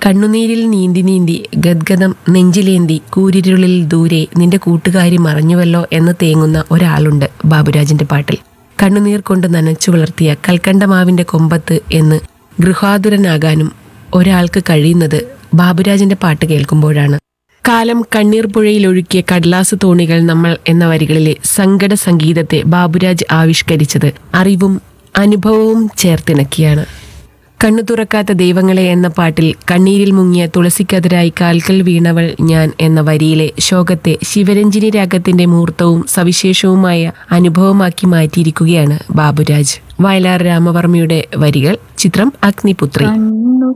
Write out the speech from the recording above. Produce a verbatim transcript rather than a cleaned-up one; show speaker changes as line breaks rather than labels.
കണ്ണുനീരിൽ നീന്തി നീന്തി ഗദ്ഗദം നെഞ്ചിലേന്തി കൂരിരുളിൽ ദൂരെ നിന്റെ കൂട്ടുകാരി മറഞ്ഞുവല്ലോ എന്ന് തേങ്ങുന്ന ഒരാളുണ്ട് ബാബുരാജിന്റെ പാട്ടിൽ. കണ്ണുനീർ കൊണ്ട് നനച്ചു വളർത്തിയ കൽക്കണ്ടമാവിന്റെ കൊമ്പത്ത് എന്ന് ഗൃഹാതുരനാകാനും ഒരാൾക്ക് കഴിയുന്നത് ബാബുരാജിന്റെ പാട്ട് കേൾക്കുമ്പോഴാണ്. കാലം കണ്ണീർ പുഴയിൽ ഒഴുക്കിയ കടലാസ് തോണികൾ നമ്മൾ എന്ന വരികളിലെ സങ്കട സംഗീതത്തെ ബാബുരാജ് ആവിഷ്കരിച്ചത് അറിവും അനുഭവവും ചേർത്തിണക്കിയാണ്. കണ്ണു തുറക്കാത്ത ദൈവങ്ങളെ എന്ന പാട്ടിൽ കണ്ണീരിൽ മുങ്ങിയ തുളസിക്കതിരായി കാൽക്കൽ വീണവൾ ഞാൻ എന്ന വരിയിലെ ശോകത്തെ ശിവരഞ്ജിനി രാഗത്തിന്റെ മൂർത്തവും സവിശേഷവുമായ അനുഭവമാക്കി മാറ്റിയിരിക്കുകയാണ് ബാബുരാജ്. വയലാർ രാമവർമ്മയുടെ വരികൾ. ചിത്രം അഗ്നിപുത്രി.